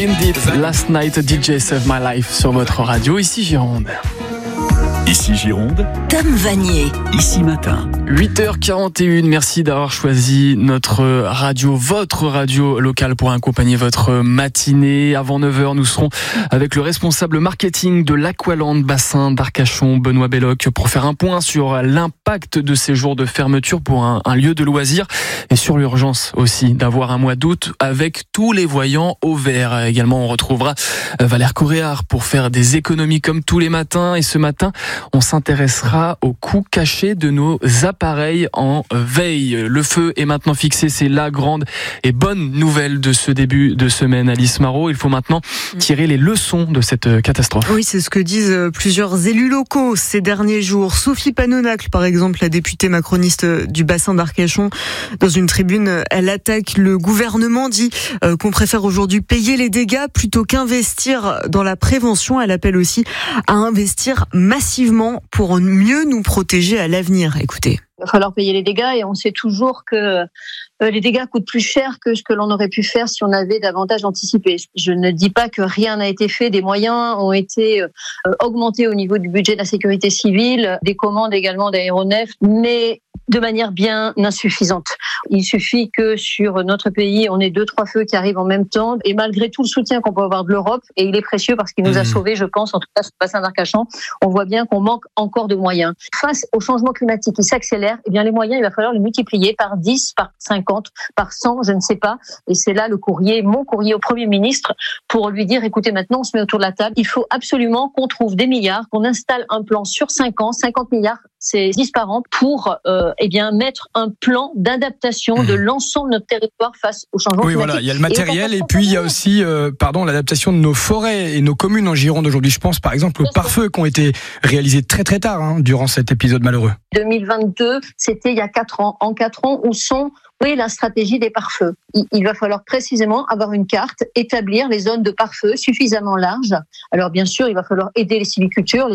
Indeed, Last Night DJ Save My Life sur votre radio, ici Gironde. Ici Gironde, Tom Vanier. Ici Matin. 8h41, merci d'avoir choisi notre radio, votre radio locale pour accompagner votre matinée. Avant 9h, nous serons avec le responsable marketing de l'Aqualand Bassin d'Arcachon, Benoît Belloc, pour faire un point sur l'impact de ces jours de fermeture pour un lieu de loisirs et sur l'urgence aussi d'avoir un mois d'août avec tous les voyants au vert. Également, on retrouvera Valère Coréard pour faire des économies comme tous les matins. Et ce matin, on s'intéressera aux coûts cachés de nos appareils en veille. Le feu est maintenant fixé, c'est la grande et bonne nouvelle de ce début de semaine, Alice Marot. Il faut maintenant tirer les leçons de cette catastrophe. Oui, c'est ce que disent plusieurs élus locaux ces derniers jours. Sophie Panonacle, par exemple, la députée macroniste du bassin d'Arcachon, dans une tribune, elle attaque le gouvernement, dit qu'on préfère aujourd'hui payer les dégâts plutôt qu'investir dans la prévention. Elle appelle aussi à investir massivement pour mieux nous protéger à l'avenir. Écoutez. Il va falloir payer les dégâts et on sait toujours que les dégâts coûtent plus cher que ce que l'on aurait pu faire si on avait davantage anticipé. Je ne dis pas que rien n'a été fait, des moyens ont été augmentés au niveau du budget de la sécurité civile, des commandes également d'aéronefs, mais de manière bien insuffisante. Il suffit que sur notre pays, on ait 2-3 feux qui arrivent en même temps et malgré tout le soutien qu'on peut avoir de l'Europe, et il est précieux parce qu'il nous a sauvés, je pense, en tout cas sur le bassin d'Arcachon, on voit bien qu'on manque encore de moyens. Face au changement climatique qui s'accélère, eh bien les moyens, il va falloir les multiplier par 10, par 50, par 100, je ne sais pas. Et c'est là mon courrier au Premier ministre pour lui dire, écoutez, maintenant on se met autour de la table, il faut absolument qu'on trouve des milliards, qu'on installe un plan sur 5 ans, 50 milliards, c'est 10 par an pour mettre un plan d'adaptation de l'ensemble de notre territoire face au changement climatique. Oui, voilà, il y a le matériel et puis il y a aussi l'adaptation de nos forêts et nos communes en Gironde aujourd'hui. Je pense par exemple aux pare-feux qui ont été réalisés très très tard durant cet épisode malheureux. 2022, c'était il y a 4 ans. En 4 ans, où sont la stratégie des pare-feux? Il va falloir précisément avoir une carte, établir les zones de pare-feu suffisamment larges. Alors bien sûr, il va falloir aider les sylviculteurs,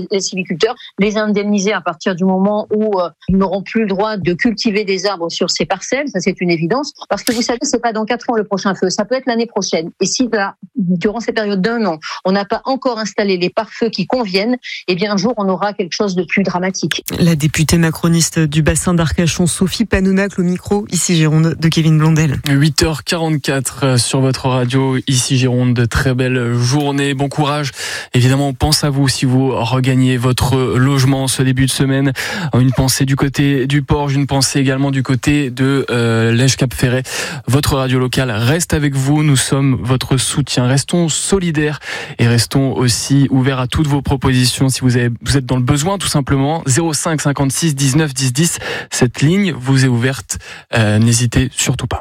les indemniser à partir du moment où ils n'auront plus le droit de cultiver des arbres sur ces parcelles, ça c'est une évidence. Parce que vous savez, c'est pas dans 4 ans le prochain feu, ça peut être l'année prochaine. Et si durant ces périodes d'1 an, on n'a pas encore installé les pare-feux qui conviennent, eh bien un jour on aura quelque chose de plus dramatique. La députée macroniste du bassin d'Arcachon, Sophie Panonacle, au micro, ici Gironde, de Kevin Blondel. 8h44 sur votre radio, ici Gironde, de très belle journée, bon courage. Évidemment, on pense à vous si vous regagnez votre logement ce début de semaine. Une pensée du côté du Porge, une pensée également du côté de Lège-Cap-Ferret. Votre radio locale reste avec vous, nous sommes votre soutien. Restons solidaires et restons aussi ouverts à toutes vos propositions si vous êtes dans le besoin tout simplement. 05 56 19 10 10, cette ligne vous est ouverte, n'hésitez surtout pas.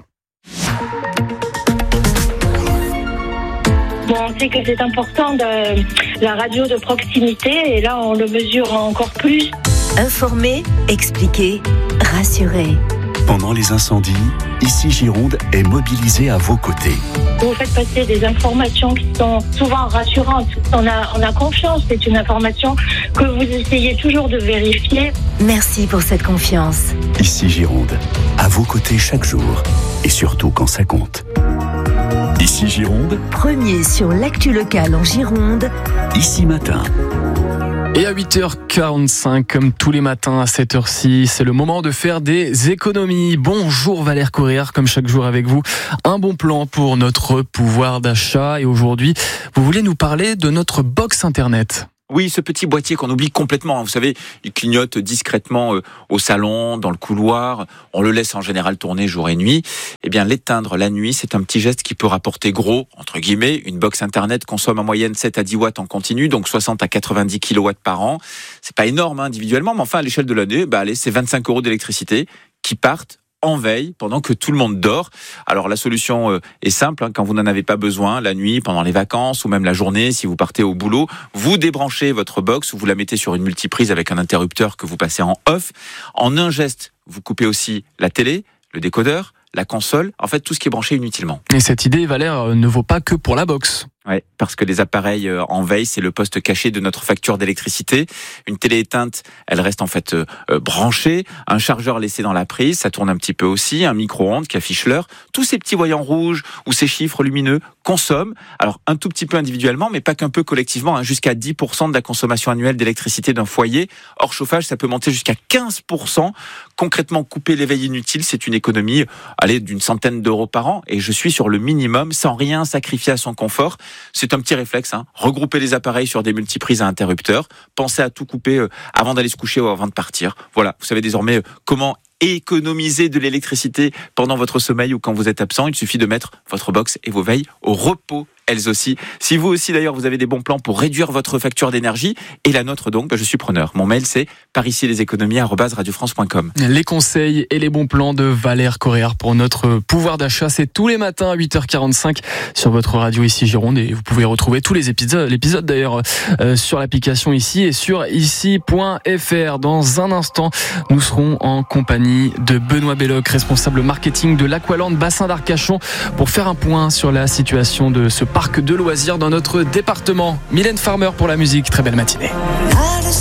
On sait que c'est important la radio de proximité et là on le mesure encore plus. Informer, expliquer, rassurer. Pendant les incendies, ici Gironde est mobilisée à vos côtés. Vous faites passer des informations qui sont souvent rassurantes. On a confiance, c'est une information que vous essayez toujours de vérifier. Merci pour cette confiance. Ici Gironde, à vos côtés chaque jour et surtout quand ça compte. Ici Gironde, premier sur l'actu locale en Gironde. Ici Matin. Et à 8h45, comme tous les matins à cette heure-ci, c'est le moment de faire des économies. Bonjour Valère Coréard, comme chaque jour avec vous. Un bon plan pour notre pouvoir d'achat. Et aujourd'hui, vous voulez nous parler de notre box internet. Oui, ce petit boîtier qu'on oublie complètement. Vous savez, il clignote discrètement au salon, dans le couloir. On le laisse en général tourner jour et nuit. Eh bien, l'éteindre la nuit, c'est un petit geste qui peut rapporter gros, entre guillemets. Une box internet consomme en moyenne 7 à 10 watts en continu, donc 60 à 90 kilowatts par an. C'est pas énorme individuellement, mais enfin, à l'échelle de l'année, c'est 25 € d'électricité qui partent en veille pendant que tout le monde dort. Alors la solution est simple, quand vous n'en avez pas besoin, la nuit, pendant les vacances ou même la journée, si vous partez au boulot, vous débranchez votre box, vous la mettez sur une multiprise avec un interrupteur que vous passez en off. En un geste, vous coupez aussi la télé, le décodeur, la console, en fait tout ce qui est branché inutilement. Et cette idée, Valère, ne vaut pas que pour la box. Ouais, parce que les appareils en veille, c'est le poste caché de notre facture d'électricité. Une télé éteinte, elle reste en fait branchée. Un chargeur laissé dans la prise, ça tourne un petit peu aussi. Un micro-ondes qui affiche l'heure. Tous ces petits voyants rouges ou ces chiffres lumineux consomment, alors un tout petit peu individuellement, mais pas qu'un peu collectivement, jusqu'à 10% de la consommation annuelle d'électricité d'un foyer. Hors chauffage, ça peut monter jusqu'à 15%. Concrètement, couper les veilles inutiles, c'est une économie d'une centaine d'euros par an, et je suis sur le minimum, sans rien sacrifier à son confort. C'est un petit réflexe, regrouper les appareils sur des multiprises à interrupteurs, pensez à tout couper avant d'aller se coucher ou avant de partir. Voilà, vous savez désormais comment économiser de l'électricité pendant votre sommeil ou quand vous êtes absent. Il suffit de mettre votre box et vos veilles au repos, elles aussi. Si vous aussi d'ailleurs vous avez des bons plans pour réduire votre facture d'énergie, et la nôtre donc, je suis preneur. Mon mail c'est pariciesleséconomies@radiofrance.com. Les conseils et les bons plans de Valère Corréard pour notre pouvoir d'achat, c'est tous les matins à 8h45 sur votre radio ici Gironde, et vous pouvez retrouver tous les épisodes d'ailleurs sur l'application ici et sur ici.fr. Dans un instant, nous serons en compagnie de Benoît Belloc, responsable marketing de l'Aqualand Bassin d'Arcachon, pour faire un point sur la situation de ce parc de loisirs dans notre département. Mylène Farmer pour la musique, très belle matinée.